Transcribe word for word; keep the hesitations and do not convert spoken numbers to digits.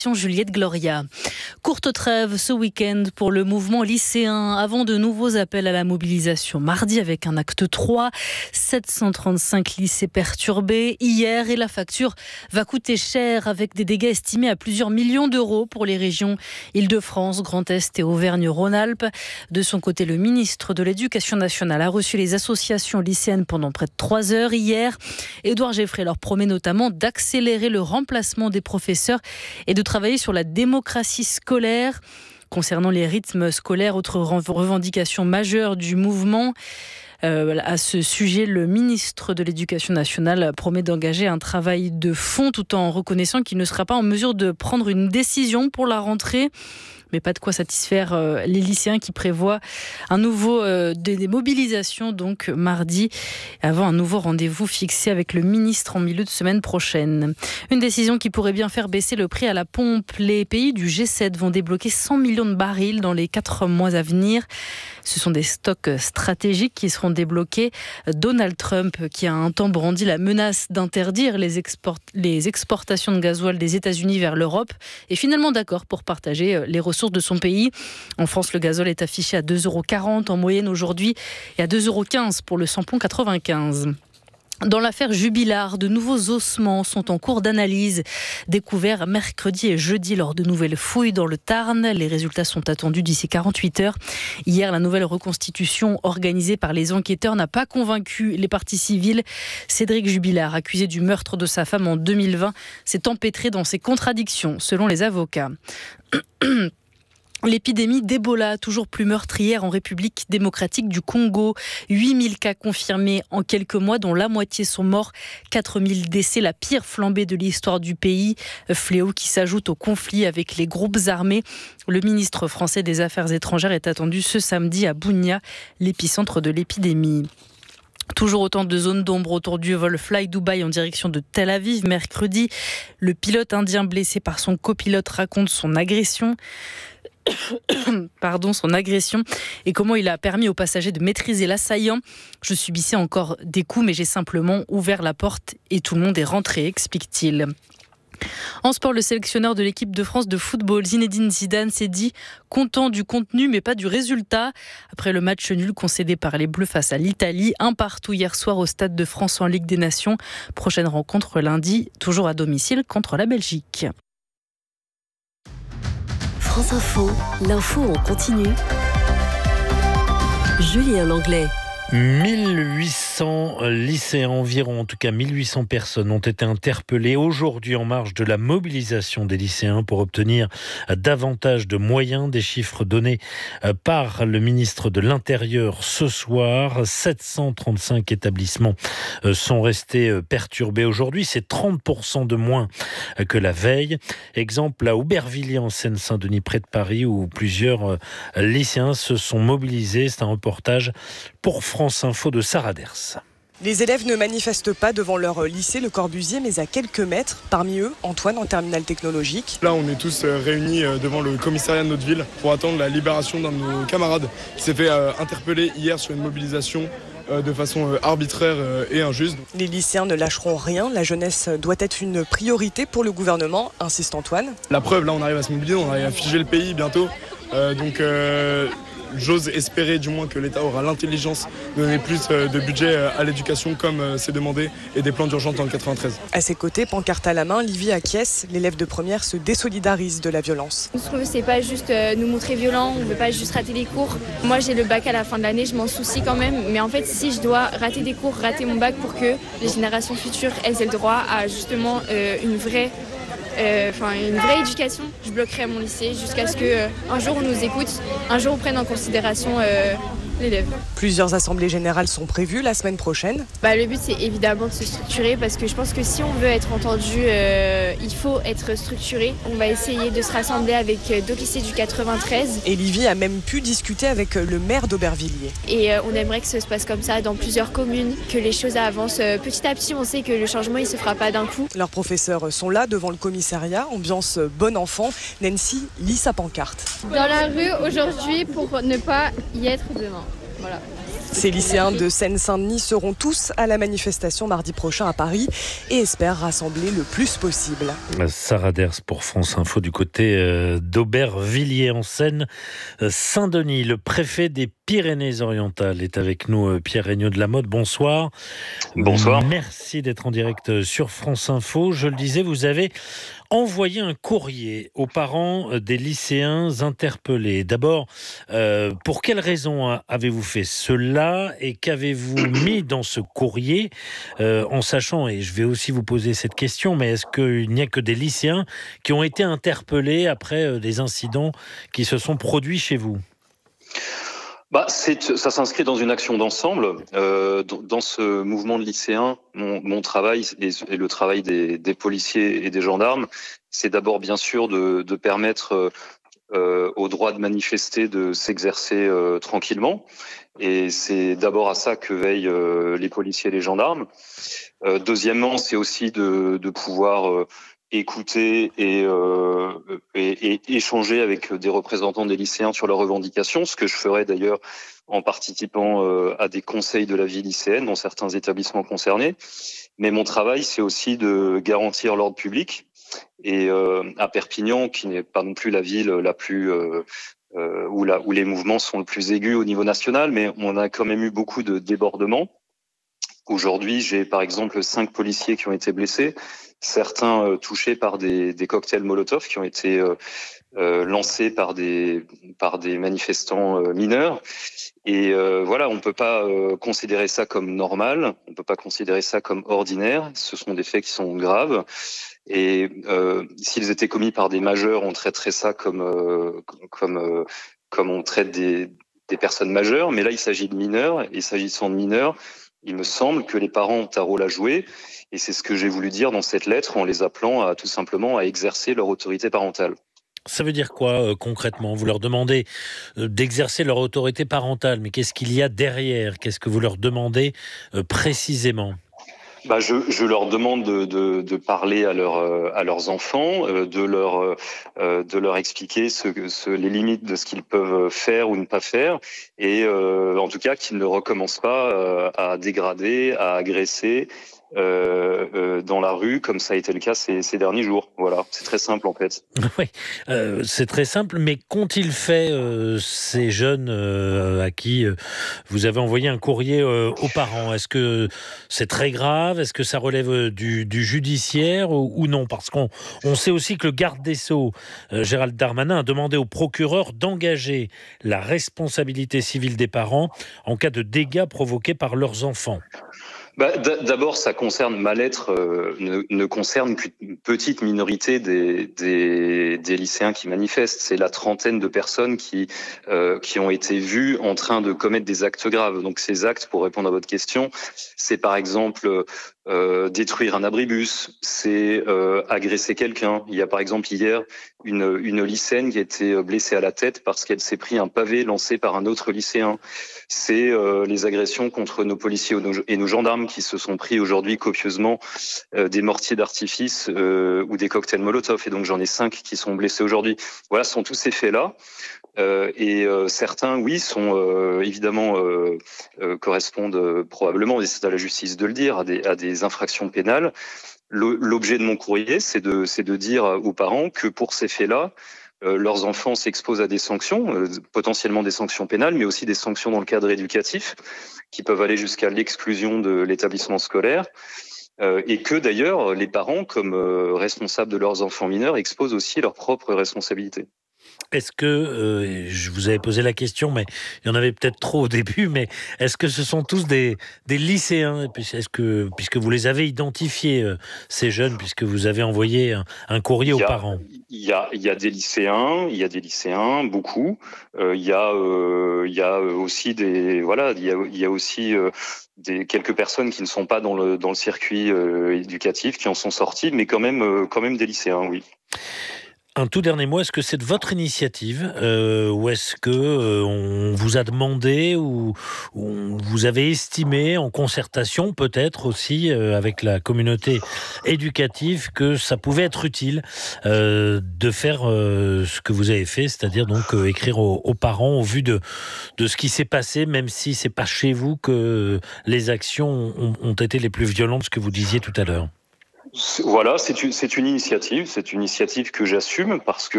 Juliette Gloria. Courte trêve ce week-end pour le mouvement lycéen avant de nouveaux appels à la mobilisation mardi avec un acte trois. sept cent trente-cinq lycées perturbés hier et la facture va coûter cher avec des dégâts estimés à plusieurs millions d'euros pour les régions Île-de-France, Grand Est et Auvergne-Rhône-Alpes. De son côté, le ministre de l'Éducation nationale a reçu les associations lycéennes pendant près de trois heures hier. Édouard Geffray leur promet notamment d'accélérer le remplacement des professeurs et de travailler sur la démocratie scolaire. Concernant les rythmes scolaires, autre revendication majeure du mouvement. Euh, à ce sujet, le ministre de l'Éducation nationale promet d'engager un travail de fond tout en reconnaissant qu'il ne sera pas en mesure de prendre une décision pour la rentrée. Mais pas de quoi satisfaire euh, les lycéens qui prévoient un nouveau, euh, des, des mobilisations donc mardi, avant un nouveau rendez-vous fixé avec le ministre en milieu de semaine prochaine. Une décision qui pourrait bien faire baisser le prix à la pompe. Les pays du G sept vont débloquer cent millions de barils dans les quatre mois à venir. Ce sont des stocks stratégiques qui seront débloqués. Donald Trump, qui a un temps brandi la menace d'interdire les, export- les exportations de gasoil des États-Unis vers l'Europe, est finalement d'accord pour partager les ressources de son pays. En France, le gazole est affiché à deux euros quarante en moyenne aujourd'hui et à deux euros quinze pour le samplon quatre-vingt-quinze. Dans l'affaire Jubilard, de nouveaux ossements sont en cours d'analyse. Découverts mercredi et jeudi lors de nouvelles fouilles dans le Tarn. Les résultats sont attendus d'ici quarante-huit heures. Hier, la nouvelle reconstitution organisée par les enquêteurs n'a pas convaincu les parties civiles. Cédric Jubilard, accusé du meurtre de sa femme en deux mille vingt, s'est empêtré dans ses contradictions, selon les avocats. L'épidémie d'Ebola, toujours plus meurtrière en République démocratique du Congo. huit mille cas confirmés en quelques mois, dont la moitié sont morts. quatre mille décès, la pire flambée de l'histoire du pays. Fléau qui s'ajoute au conflit avec les groupes armés. Le ministre français des Affaires étrangères est attendu ce samedi à Bunia, l'épicentre de l'épidémie. Toujours autant de zones d'ombre autour du vol Fly Dubai en direction de Tel Aviv mercredi. Le pilote indien blessé par son copilote raconte son agression. Pardon, son agression et comment il a permis aux passagers de maîtriser l'assaillant. Je subissais encore des coups, mais j'ai simplement ouvert la porte et tout le monde est rentré, explique-t-il. En sport, le sélectionneur de l'équipe de France de football, Zinedine Zidane, s'est dit content du contenu mais pas du résultat. Après le match nul concédé par les Bleus face à l'Italie, un partout hier soir au Stade de France en Ligue des Nations. Prochaine rencontre lundi, toujours à domicile contre la Belgique. France Info, l'info en continu. Julien Langlais. mille huit cents lycéens environ, en tout cas mille huit cents personnes ont été interpellées aujourd'hui en marge de la mobilisation des lycéens pour obtenir davantage de moyens. Des chiffres donnés par le ministre de l'Intérieur ce soir. sept cent trente-cinq établissements sont restés perturbés aujourd'hui. C'est trente pour cent de moins que la veille. Exemple à Aubervilliers en Seine-Saint-Denis près de Paris où plusieurs lycéens se sont mobilisés. C'est un reportage pour France Info de Sarah Ders. Les élèves ne manifestent pas devant leur lycée, le Corbusier, mais à quelques mètres. Parmi eux, Antoine en terminale technologique. Là, on est tous réunis devant le commissariat de notre ville pour attendre la libération d'un de nos camarades qui s'est fait interpeller hier sur une mobilisation de façon arbitraire et injuste. Les lycéens ne lâcheront rien. La jeunesse doit être une priorité pour le gouvernement, insiste Antoine. La preuve, là, on arrive à se mobiliser, on arrive à figer le pays bientôt. Euh, donc... Euh J'ose espérer du moins que l'État aura l'intelligence de donner plus de budget à l'éducation comme c'est demandé et des plans d'urgence dans le quatre-vingt-treize. À ses côtés, pancarte à la main, Livie acquiesce. L'élève de première se désolidarise de la violence. Ce qu'on veut, c'est pas juste nous montrer violents, on veut pas juste rater les cours. Moi, j'ai le bac à la fin de l'année, je m'en soucie quand même. Mais en fait, si je dois rater des cours, rater mon bac pour que les générations futures, elles aient le droit à justement euh, une vraie... Enfin, euh, une vraie éducation, je bloquerai mon lycée jusqu'à ce qu'un euh, jour on nous écoute, un jour on prenne en considération euh, l'élève. Plusieurs assemblées générales sont prévues la semaine prochaine. Bah, le but c'est évidemment de se structurer parce que je pense que si on veut être entendu, euh, il faut être structuré. On va essayer de se rassembler avec d'autres lycées du quatre-vingt-treize. Et Livie a même pu discuter avec le maire d'Aubervilliers. Et euh, on aimerait que ça se passe comme ça dans plusieurs communes, que les choses avancent euh, petit à petit. On sait que le changement il se fera pas d'un coup. Leurs professeurs sont là devant le commissariat, ambiance bon enfant. Nancy lit sa pancarte. Dans la rue aujourd'hui pour ne pas y être demain. Voilà. Ces lycéens de Seine-Saint-Denis seront tous à la manifestation mardi prochain à Paris et espèrent rassembler le plus possible. Sarah Ders pour France Info du côté d'Aubervilliers en Seine-Saint-Denis. Le préfet des Pyrénées-Orientales est avec nous, Pierre Regnault de la Motte. Bonsoir. Bonsoir. Merci d'être en direct sur France Info. Je le disais, vous avez envoyé un courrier aux parents des lycéens interpellés. D'abord, euh, pour quelles raisons avez-vous fait cela et qu'avez-vous mis dans ce courrier, euh, en sachant, et je vais aussi vous poser cette question, mais est-ce qu'il n'y a que des lycéens qui ont été interpellés après euh, des incidents qui se sont produits chez vous ? Bah, c'est, ça s'inscrit dans une action d'ensemble. Euh, dans, dans ce mouvement de lycéens, mon, mon travail et, et le travail des, des policiers et des gendarmes, c'est d'abord bien sûr de, de permettre euh, au droit de manifester de s'exercer euh, tranquillement. Et c'est d'abord à ça que veillent euh, les policiers et les gendarmes. Euh, deuxièmement, c'est aussi de, de pouvoir euh, écouter et, euh, et, et échanger avec des représentants des lycéens sur leurs revendications, ce que je ferai d'ailleurs en participant euh, à des conseils de la vie lycéenne dans certains établissements concernés. Mais mon travail, c'est aussi de garantir l'ordre public. Et euh, à Perpignan, qui n'est pas non plus la ville la plus euh, euh, où, la, où les mouvements sont le plus aigus au niveau national, mais on a quand même eu beaucoup de débordements. Aujourd'hui, j'ai par exemple cinq policiers qui ont été blessés, certains euh, touchés par des, des cocktails Molotov qui ont été euh, euh, lancés par des par des manifestants euh, mineurs. Et euh, voilà, on peut pas euh, considérer ça comme normal, on peut pas considérer ça comme ordinaire. Ce sont des faits qui sont graves. Et euh, s'ils étaient commis par des majeurs, on traiterait ça comme euh, comme euh, comme on traite des des personnes majeures. Mais là, il s'agit de mineurs. Et s'agissant de mineurs, il me semble que les parents ont un rôle à jouer, et c'est ce que j'ai voulu dire dans cette lettre en les appelant à tout simplement à exercer leur autorité parentale. Ça veut dire quoi euh, concrètement ? Vous leur demandez euh, d'exercer leur autorité parentale, mais qu'est-ce qu'il y a derrière ? Qu'est-ce que vous leur demandez euh, précisément ? Bah, je, je leur demande de, de, de parler à, leur, à leurs enfants, de leur, de leur expliquer ce, ce, les limites de ce qu'ils peuvent faire ou ne pas faire, et euh, en tout cas qu'ils ne recommencent pas euh, à dégrader, à agresser euh, euh, dans la rue, comme ça a été le cas ces, ces derniers jours. Voilà, c'est très simple en fait. Oui, euh, c'est très simple, mais qu'ont-ils fait euh, ces jeunes euh, à qui euh, vous avez envoyé un courrier euh, aux parents ? Est-ce que c'est très grave ? Est-ce que ça relève du, du judiciaire ou, ou non ? Parce qu'on on sait aussi que le garde des Sceaux, euh, Gérald Darmanin, a demandé au procureur d'engager la responsabilité civile des parents en cas de dégâts provoqués par leurs enfants. Bah, d'abord, ça concerne ma lettre euh, ne, ne concerne qu'une petite minorité des, des, des lycéens qui manifestent. C'est la trentaine de personnes qui euh, qui ont été vues en train de commettre des actes graves. Donc ces actes, pour répondre à votre question, c'est par exemple euh, détruire un abribus, c'est euh, agresser quelqu'un. Il y a par exemple hier une une lycéenne qui a été blessée à la tête parce qu'elle s'est pris un pavé lancé par un autre lycéen. C'est euh, les agressions contre nos policiers et nos gendarmes qui se sont pris aujourd'hui copieusement euh, des mortiers d'artifice euh, ou des cocktails Molotov. Et donc j'en ai cinq qui sont blessés aujourd'hui. Voilà, ce sont tous ces faits-là. Euh, et euh, certains, oui, sont euh, évidemment euh, euh, correspondent euh, probablement, et c'est à la justice de le dire, à des, à des infractions pénales. Le, l'objet de mon courrier, c'est de, c'est de dire aux parents que pour ces faits-là, Euh, leurs enfants s'exposent à des sanctions, euh, potentiellement des sanctions pénales, mais aussi des sanctions dans le cadre éducatif, qui peuvent aller jusqu'à l'exclusion de l'établissement scolaire, euh, et que d'ailleurs les parents, comme euh, responsables de leurs enfants mineurs, exposent aussi leurs propres responsabilités. Est-ce que, euh, je vous avais posé la question, mais il y en avait peut-être trop au début, mais est-ce que ce sont tous des, des lycéens ? Est-ce que, puisque vous les avez identifiés, euh, ces jeunes, puisque vous avez envoyé un, un courrier a, aux parents ? Il y a, il y a des lycéens, il y a des lycéens, beaucoup. Euh, il y a, euh, il y a aussi des, voilà, il y a, il y a aussi euh, des quelques personnes qui ne sont pas dans le dans le circuit euh, éducatif, qui en sont sorties, mais quand même, euh, quand même des lycéens, oui. Un tout dernier mot, est-ce que c'est de votre initiative euh, ou est-ce que euh, on vous a demandé ou, ou vous avez estimé en concertation peut-être aussi euh, avec la communauté éducative que ça pouvait être utile euh, de faire euh, ce que vous avez fait, c'est-à-dire donc euh, écrire aux, aux parents au vu de, de ce qui s'est passé, même si c'est pas chez vous que les actions ont, ont été les plus violentes, ce que vous disiez tout à l'heure? Voilà, c'est une, c'est une initiative, c'est une initiative que j'assume parce que